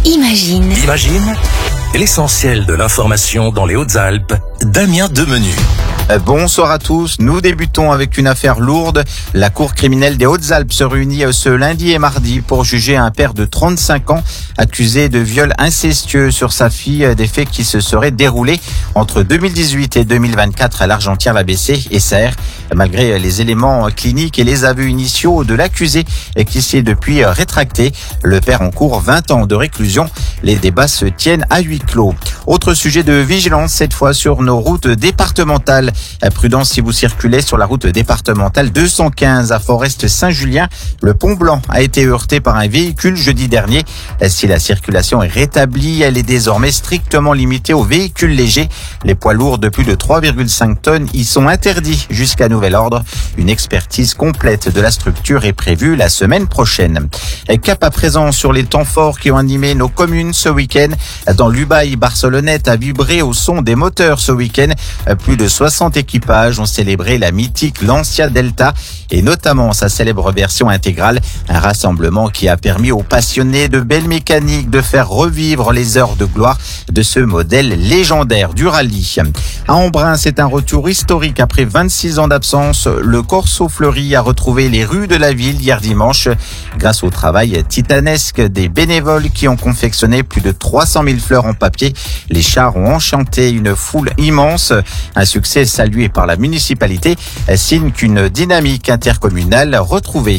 Imagine. Imagine l'essentiel de l'information dans les Hautes-Alpes, Damien Demenu. Bonsoir à tous. Nous débutons avec une affaire lourde. La Cour criminelle des Hautes-Alpes se réunit ce lundi et mardi pour juger un père de 35 ans accusé de viol incestueux sur sa fille, des faits qui se seraient déroulés entre 2018 et 2024 à l'Argentière-la-Bessée et Serres. Malgré les éléments cliniques et les aveux initiaux de l'accusé qui s'est depuis rétracté, le père encourt 20 ans de réclusion. Les débats se tiennent à huis clos. Autre sujet de vigilance, cette fois sur nos routes départementales. Prudence si vous circulez sur la route départementale 215 à Forest-Saint-Julien. Le pont Blanc a été heurté par un véhicule jeudi dernier. Si la circulation est rétablie, elle est désormais strictement limitée aux véhicules légers. Les poids lourds de plus de 3,5 tonnes y sont interdits jusqu'à nouvel ordre. Une expertise complète de la structure est prévue la semaine prochaine. Cap à présent sur les temps forts qui ont animé nos communes ce week-end. Dans l'Ubaye, Barcelonnette a vibré au son des moteurs ce week-end. Plus de 60 équipages ont célébré la mythique Lancia Delta et notamment sa célèbre version intégrale. Un rassemblement qui a permis aux passionnés de belle mécanique de faire revivre les heures de gloire de ce modèle légendaire du rallye. À Embrun, c'est un retour historique après 26 ans d'absence. Le Corso Fleuri a retrouvé les rues de la ville hier dimanche grâce au travail titanesque des bénévoles qui ont confectionné plus de 300 000 fleurs en papier. Les chars ont enchanté une foule immense. Un succès salué par la municipalité, signe qu'une dynamique intercommunale retrouvée.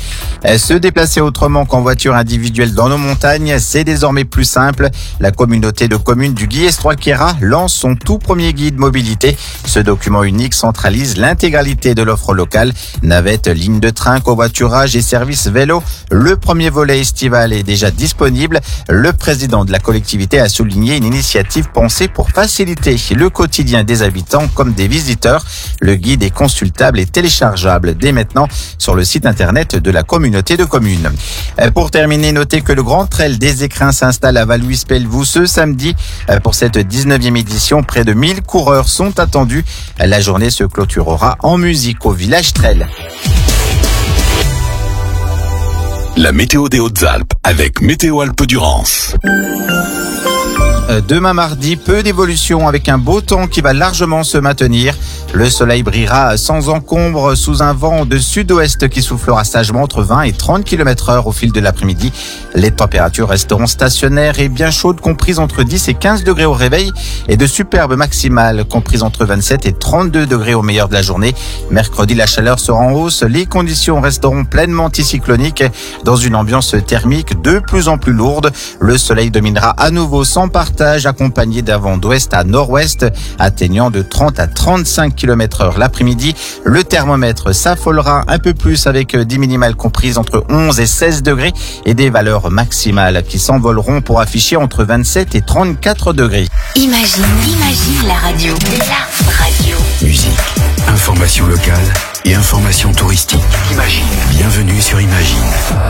Se déplacer autrement qu'en voiture individuelle dans nos montagnes, c'est désormais plus simple. La communauté de communes du Guillestroy-Queyras lance son tout premier guide mobilité. Ce document unique centralise l'intégralité de l'offre locale. Navettes, lignes de train, covoiturage et services vélo. Le premier volet estival est déjà disponible. Le président de la collectivité a souligné une initiative pensée pour faciliter le quotidien des habitants comme des visiteurs. Le guide est consultable et téléchargeable dès maintenant sur le site internet de la communauté de communes. Pour terminer, notez que le Grand Trail des Écrins s'installe à Val-Louis-Pelvoux ce samedi. Pour cette 19e édition, près de 1000 coureurs sont attendus. La journée se clôturera en musique au village Trail. La météo des Hautes-Alpes avec Météo Alpes-Durance. Demain mardi, peu d'évolution avec un beau temps qui va largement se maintenir. Le soleil brillera sans encombre sous un vent de sud-ouest qui soufflera sagement entre 20 et 30 km/h au fil de l'après-midi. Les températures resteront stationnaires et bien chaudes, comprises entre 10 et 15 degrés au réveil et de superbes maximales comprises entre 27 et 32 degrés au meilleur de la journée. Mercredi, la chaleur sera en hausse. Les conditions resteront pleinement anticycloniques dans une ambiance thermique de plus en plus lourde. Le soleil dominera à nouveau sans partage, accompagné d'un vent d'ouest à nord-ouest atteignant de 30 à 35 km/h l'après-midi. Le thermomètre s'affolera un peu plus avec des minimales comprises entre 11 et 16 degrés et des valeurs maximales qui s'envoleront pour afficher entre 27 et 34 degrés. Imagine la radio. La radio. Musique, information locale et information touristique. Imagine. Bienvenue sur Imagine.